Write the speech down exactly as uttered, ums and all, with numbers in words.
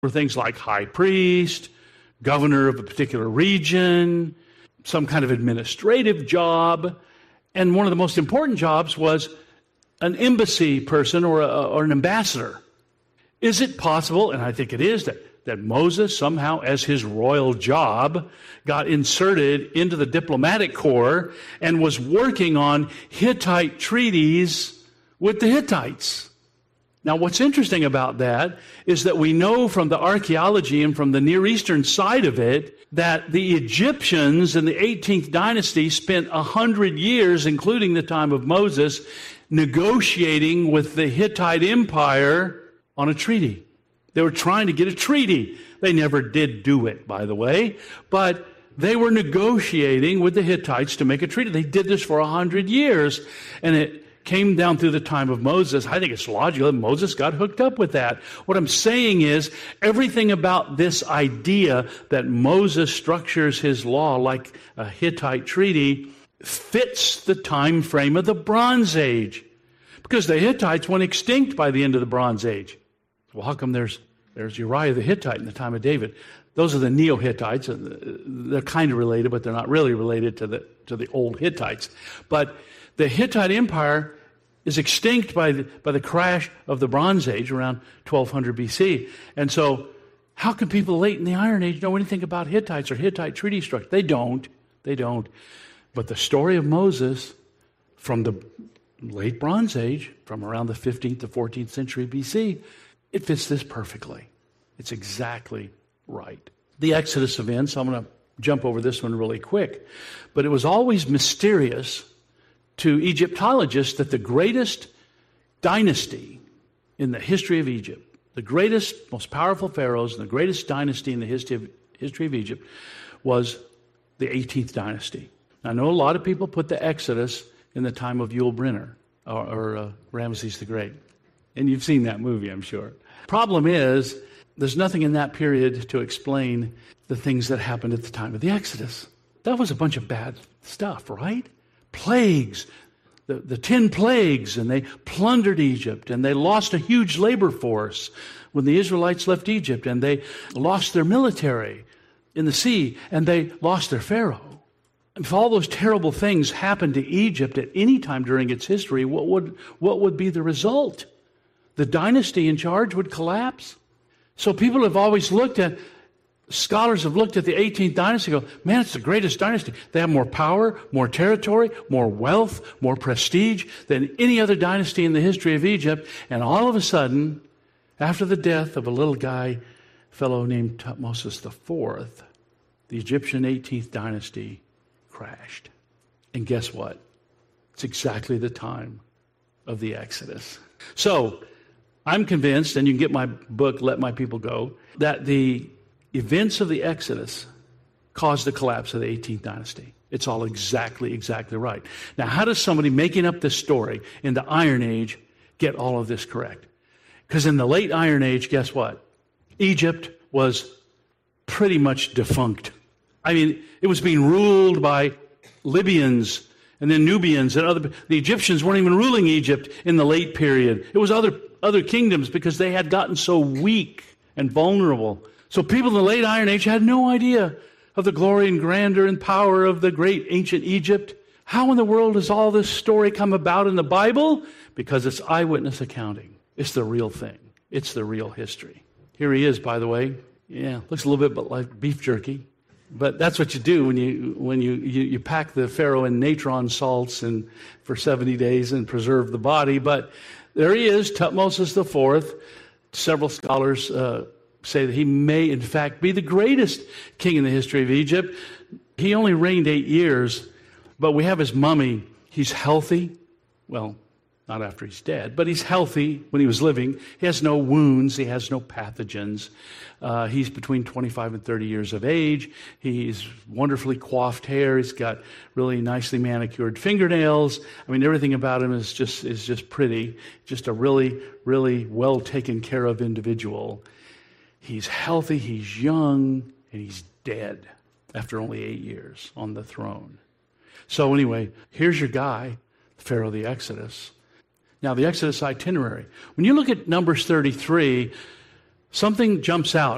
were things like high priest, governor of a particular region, some kind of administrative job, and one of the most important jobs was an embassy person or, a, or an ambassador. Is it possible, and I think it is, that, that Moses somehow, as his royal job, got inserted into the diplomatic corps and was working on Hittite treaties with the Hittites? Now, what's interesting about that is that we know from the archaeology and from the Near Eastern side of it that the Egyptians in the eighteenth dynasty spent a hundred years, including the time of Moses, negotiating with the Hittite Empire on a treaty. They were trying to get a treaty. They never did do it, by the way, but they were negotiating with the Hittites to make a treaty. They did this for a hundred years, and it came down through the time of Moses. I think it's logical that Moses got hooked up with that. What I'm saying is, everything about this idea that Moses structures his law like a Hittite treaty fits the time frame of the Bronze Age, because the Hittites went extinct by the end of the Bronze Age. Well, how come there's there's Uriah the Hittite in the time of David? Those are the Neo-Hittites. They're kind of related, but they're not really related to the to the old Hittites. But the Hittite Empire is extinct by the, by the crash of the Bronze Age around twelve hundred B C. And so how can people late in the Iron Age know anything about Hittites or Hittite treaty structure? They don't. They don't. But the story of Moses from the late Bronze Age, from around the fifteenth to fourteenth century B C, it fits this perfectly. It's exactly right. The Exodus events, I'm going to jump over this one really quick, but it was always mysterious to Egyptologists that the greatest dynasty in the history of Egypt, the greatest, most powerful pharaohs, and the greatest dynasty in the history of, history of Egypt was the eighteenth dynasty. I know a lot of people put the Exodus in the time of Yul Brynner or, or uh, Ramses the Great. And you've seen that movie, I'm sure. Problem is, there's nothing in that period to explain the things that happened at the time of the Exodus. That was a bunch of bad stuff, right? Plagues, the, the ten plagues, and they plundered Egypt, and they lost a huge labor force when the Israelites left Egypt, and they lost their military in the sea, and they lost their Pharaoh. If all those terrible things happened to Egypt at any time during its history, what would, what would be the result? The dynasty in charge would collapse. So people have always looked at, scholars have looked at the eighteenth dynasty and go, man, it's the greatest dynasty. They have more power, more territory, more wealth, more prestige than any other dynasty in the history of Egypt. And all of a sudden, after the death of a little guy, fellow named Thutmose the fourth, the Egyptian eighteenth dynasty crashed. And guess what? It's exactly the time of the Exodus. So, I'm convinced, and you can get my book, Let My People Go, that the events of the Exodus caused the collapse of the eighteenth dynasty. It's all exactly, exactly right. Now, how does somebody making up this story in the Iron Age get all of this correct? Because in the late Iron Age, guess what? Egypt was pretty much defunct. I mean, it was being ruled by Libyans and then Nubians and other. The Egyptians weren't even ruling Egypt in the late period. It was other other kingdoms because they had gotten so weak and vulnerable. So people in the late Iron Age had no idea of the glory and grandeur and power of the great ancient Egypt. How in the world does all this story come about in the Bible? Because it's eyewitness accounting. It's the real thing. It's the real history. Here he is, by the way. Yeah, looks a little bit like beef jerky. But that's what you do when you when you, you, you pack the Pharaoh in natron salts and for seventy days and preserve the body. But there he is, Thutmose the fourth. Several scholars uh, say that he may, in fact, be the greatest king in the history of Egypt. He only reigned eight years, but we have his mummy. He's healthy. Well, not after he's dead, but he's healthy when he was living. He has no wounds. He has no pathogens. Uh, he's between twenty-five and thirty years of age. He's wonderfully coiffed hair. He's got really nicely manicured fingernails. I mean, everything about him is just is just pretty. Just a really, really well taken care of individual. He's healthy. He's young, and he's dead after only eight years on the throne. So anyway, here's your guy, Pharaoh of the Exodus. Now, the Exodus itinerary. When you look at Numbers thirty-three, something jumps out.